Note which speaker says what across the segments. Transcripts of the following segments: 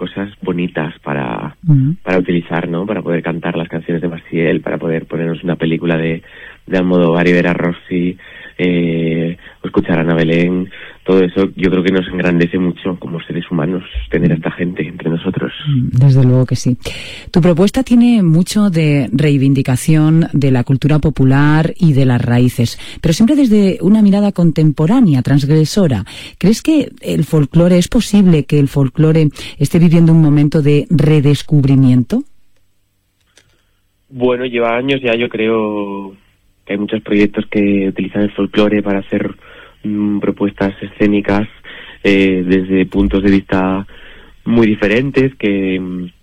Speaker 1: cosas bonitas para utilizar, ¿no? Para poder cantar las canciones de Maciel, para poder ponernos una película de Almodóvar y ver a Rossi, o escuchar a Ana Belén. Todo eso yo creo que nos engrandece mucho como seres humanos, tener a esta gente entre nosotros.
Speaker 2: Desde luego que sí. Tu propuesta tiene mucho de reivindicación de la cultura popular y de las raíces, pero siempre desde una mirada contemporánea, transgresora. ¿Crees que el folclore, es posible que el folclore esté viviendo un momento de redescubrimiento?
Speaker 1: Bueno, lleva años ya, yo creo que hay muchos proyectos que utilizan el folclore para hacer propuestas escénicas desde puntos de vista muy diferentes, que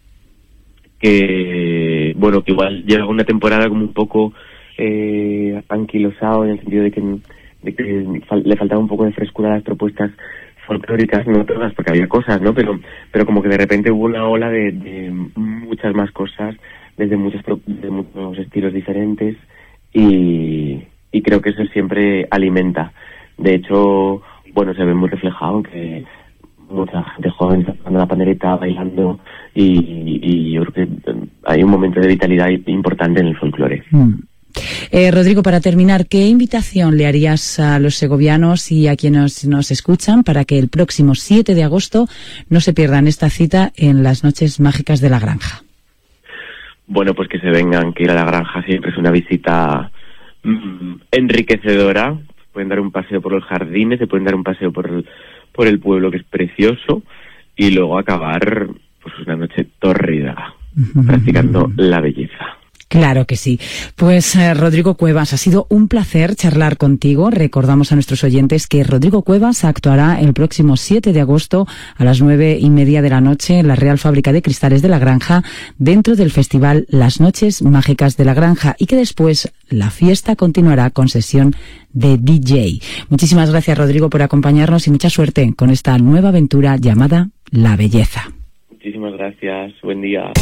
Speaker 1: igual llega una temporada como un poco anquilosado, en el sentido de que le faltaba un poco de frescura a las propuestas folclóricas, no todas, porque había cosas, ¿no? Pero como que de repente hubo una ola de muchas más cosas, desde muchos estilos diferentes, y creo que eso siempre alimenta. De hecho, bueno, se ve muy reflejado que mucha gente joven está tocando la pandereta, bailando, y yo creo que hay un momento de vitalidad importante en el folclore.
Speaker 2: Rodrigo, para terminar, ¿qué invitación le harías a los segovianos y a quienes nos escuchan para que el próximo 7 de agosto no se pierdan esta cita en las Noches Mágicas de la Granja?
Speaker 1: Bueno, pues que se vengan, que ir a la Granja siempre es una visita enriquecedora. Pueden dar un paseo por los jardines, se pueden dar un paseo por el pueblo, que es precioso, y luego acabar pues una noche tórrida, practicando la belleza.
Speaker 2: Claro que sí. Pues Rodrigo Cuevas, ha sido un placer charlar contigo. Recordamos a nuestros oyentes que Rodrigo Cuevas actuará el próximo 7 de agosto a las 9:30 de la noche en la Real Fábrica de Cristales de la Granja, dentro del festival Las Noches Mágicas de la Granja, y que después la fiesta continuará con sesión de DJ. Muchísimas gracias, Rodrigo, por acompañarnos, y mucha suerte con esta nueva aventura llamada La Belleza.
Speaker 1: Muchísimas gracias. Buen día.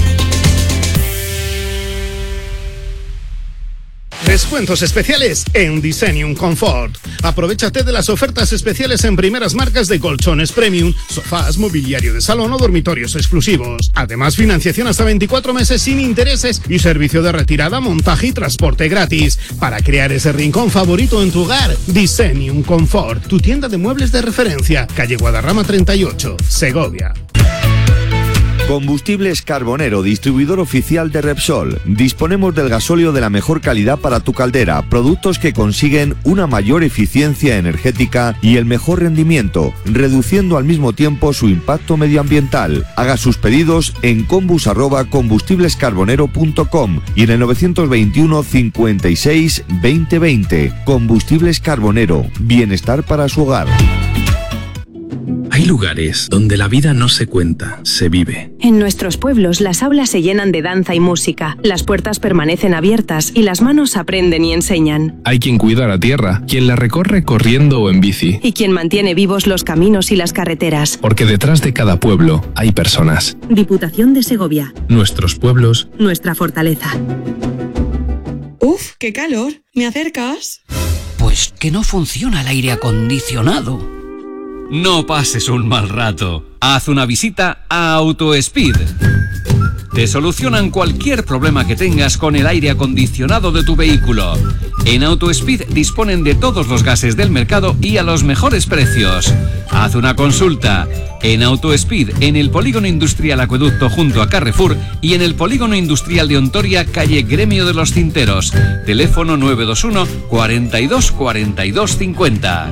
Speaker 3: Descuentos especiales en Designium Comfort. Aprovéchate de las ofertas especiales en primeras marcas de colchones premium, sofás, mobiliario de salón o dormitorios exclusivos. Además, financiación hasta 24 meses sin intereses y servicio de retirada, montaje y transporte gratis. Para crear ese rincón favorito en tu hogar, Designium Comfort, tu tienda de muebles de referencia, calle Guadarrama 38, Segovia.
Speaker 4: Combustibles Carbonero, distribuidor oficial de Repsol. Disponemos del gasóleo de la mejor calidad para tu caldera, productos que consiguen una mayor eficiencia energética y el mejor rendimiento, reduciendo al mismo tiempo su impacto medioambiental. Haga sus pedidos en combus@combustiblescarbonero.com y en el 921 56 2020. Combustibles Carbonero, bienestar para su hogar.
Speaker 5: Hay lugares donde la vida no se cuenta, se vive.
Speaker 6: En nuestros pueblos las aulas se llenan de danza y música, las puertas permanecen abiertas y las manos aprenden y enseñan.
Speaker 5: Hay quien cuida la tierra, quien la recorre corriendo o en bici.
Speaker 6: Y quien mantiene vivos los caminos y las carreteras.
Speaker 5: Porque detrás de cada pueblo hay personas.
Speaker 6: Diputación de Segovia.
Speaker 5: Nuestros pueblos.
Speaker 6: Nuestra fortaleza.
Speaker 7: ¡Uf, qué calor! ¿Me acercas?
Speaker 8: Pues que no funciona el aire acondicionado. No pases un mal rato. Haz una visita a AutoSpeed. Te solucionan cualquier problema que tengas con el aire acondicionado de tu vehículo. En AutoSpeed disponen de todos los gases del mercado y a los mejores precios. Haz una consulta en AutoSpeed, en el Polígono Industrial Acueducto junto a Carrefour y en el Polígono Industrial de Ontoria, calle Gremio de los Tinteros. Teléfono 921 42 42 50.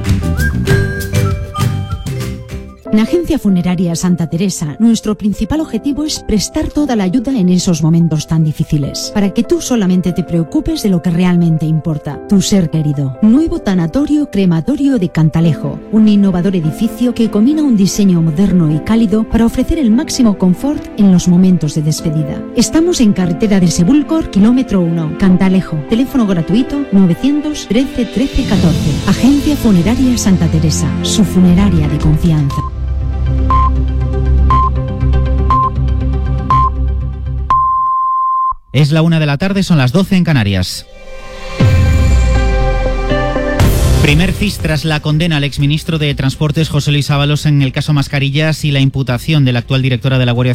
Speaker 9: En Agencia Funeraria Santa Teresa, nuestro principal objetivo es prestar toda la ayuda en esos momentos tan difíciles, para que tú solamente te preocupes de lo que realmente importa, tu ser querido. Nuevo tanatorio crematorio de Cantalejo, un innovador edificio que combina un diseño moderno y cálido para ofrecer el máximo confort en los momentos de despedida. Estamos en carretera de Sebúlcor, kilómetro 1, Cantalejo. Teléfono gratuito 913 13 14. Agencia Funeraria Santa Teresa, su funeraria de confianza.
Speaker 10: Es la 1 de la tarde, son las 12 en Canarias. Primer CIS tras la condena al exministro de Transportes José Luis Ábalos en el caso Mascarillas y la imputación de la actual directora de la Guardia